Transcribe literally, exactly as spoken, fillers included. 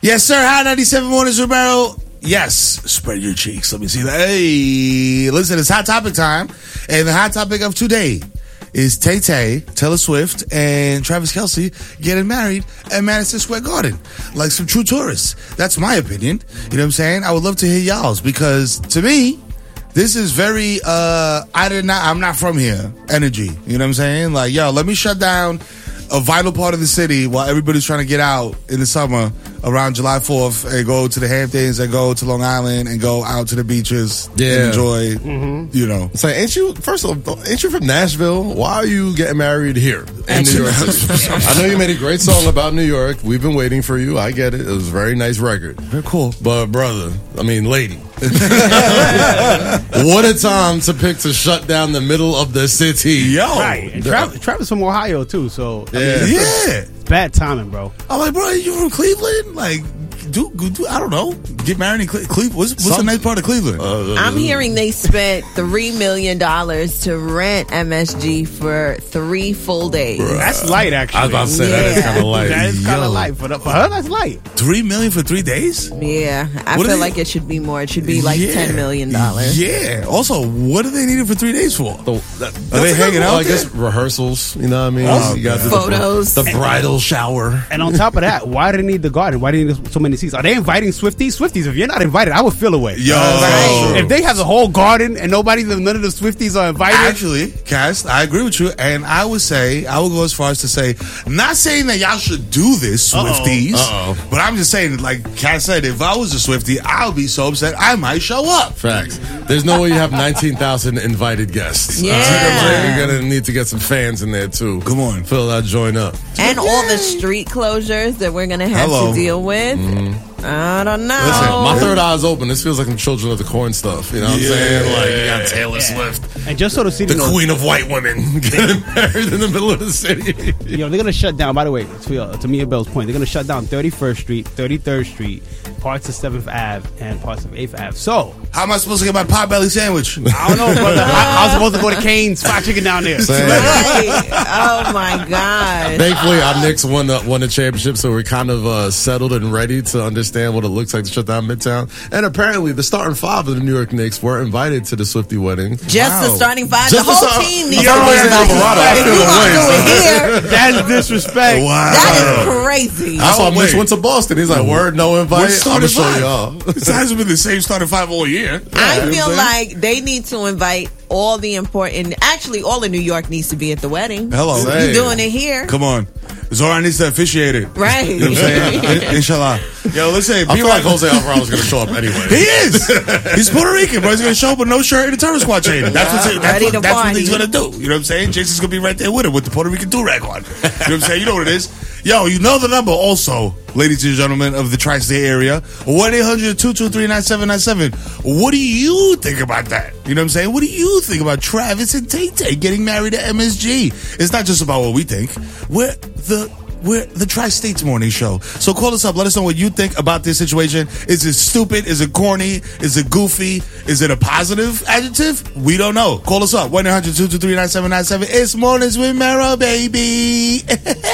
Yes, sir. Hot ninety-seven Mornings, Romero. Yes, spread your cheeks. Let me see that. Hey, listen, it's Hot Topic time. And the hot topic of today is Tay-Tay, Taylor Swift, and Travis Kelce getting married at Madison Square Garden. Like some true tourists. That's my opinion. You know what I'm saying? I would love to hear y'all's because to me, this is very, uh, I did not, I'm not from here energy. You know what I'm saying? Like, yo, let me shut down a vital part of the city while everybody's trying to get out in the summer around July fourth and go to the Hamptons and go to Long Island and go out to the beaches yeah. and enjoy, mm-hmm. you know. It's like, ain't you, first of all, ain't you from Nashville? Why are you getting married here in New York City? I know you made a great song about New York. We've been waiting for you. I get it. It was a very nice record. Very cool. But, brother, I mean, lady. What a time to pick to shut down the middle of the city. Yo. Right. And Travis, Travis from Ohio, too, so. I Yeah. mean, yeah. Bad timing, bro. I'm like, bro, you from Cleveland? Like, do, do I don't know. Get married in Cle- Cleveland. What's, what's the nice part of Cleveland? Uh, I'm hearing they spent three million dollars to rent M S G for three full days. That's light, actually. I was about to say, Yeah. that is kind of light. That is kind Yo. of light. For, the, for her, that's light. Three million for three days? Yeah, I What are feel they- like it should be more. It should be like Yeah. ten million dollars. Yeah. Also, what do they need it for three days for? The, that, Are they hanging out I guess there? rehearsals, you know what I mean? Oh, you got the, Photos. The, the bridal shower. And on top of that, why do they need the garden? Why do they need so many seats? Are they inviting Swifties? Swifties, if you're not invited, I would feel away. Yo. Right. If they have the whole garden and nobody, none of the Swifties are invited. Actually, Cass, I agree with you, and I would say, I would go as far as to say, not saying that y'all should do this, Swifties, Uh-oh. Uh-oh. but I'm just saying, like Cass said, if I was a Swiftie, I would be so upset I might show up. Facts. There's no way you have nineteen thousand invited guests. Yeah. Uh, you're going to need to get some fans in there, too. Come on. Fill that joint up. And all the street closures that we're gonna have Hello. to deal with. I don't know. Listen, my third eye's open. This feels like I'm Children of the Corn stuff. You know what Yeah. I'm saying? Like, you got Taylor Swift, And just so the city the knows, queen of white women, getting married in the middle of the city. you know, they're gonna shut down. By the way, to, uh, to Mia Bell's point, they're gonna shut down thirty-first Street, thirty-third Street, parts of seventh Avenue, and parts of eighth Avenue. So How am I supposed to get my potbelly sandwich? I don't know, brother. I, I was supposed to go to Cane's Fried Chicken down there. Same. Right. Oh my God. Thankfully, our Knicks won the, won the championship, so we're kind of uh, settled and ready to understand what it looks like to shut down Midtown. And apparently, the starting five of the New York Knicks were invited to the Swiftie wedding. Just Wow. the starting five. Just the whole the start- team I needs to thought it was be in Alvarado. I invited. feel If you the gonna do way. it here, That's disrespect. Wow. that is crazy. I saw Oh, Mitch wait. went to Boston. He's like, word, no invite. What I'm started going to show five? y'all. It hasn't been the same starting five all year. I You know feel what I'm saying? like they need to invite all the important. Actually, all of New York needs to be at the wedding. Hello. Say. You doing it here, Come on. Zora needs to officiate it. right? You know what I'm saying? In- Inshallah. Yo, listen. I feel like Jose Alvarado's going to show up anyway. He is. He's Puerto Rican, bro. He's going to show up with no shirt and a terror squad chain. That's, what's, that's, Ready what, to that's what party. he's going to do. You know what I'm saying? Jason's going to be right there with him with the Puerto Rican do-rag on. You know what I'm saying? You know what it is. Yo, you know the number also, ladies and gentlemen of the tri-state area. one eight hundred two two three nine seven nine seven. What do you think about that? You know what I'm saying? What do you think about Travis and Tay-Tay getting married at M S G? It's not just about what we think. We're the... We're the Tri-States Morning Show. So call us up. Let us know what you think about this situation. Is it stupid? Is it corny? Is it goofy? Is it a positive adjective? We don't know. Call us up. one eight hundred two two three nine seven nine seven. It's Mornings with Mero, baby.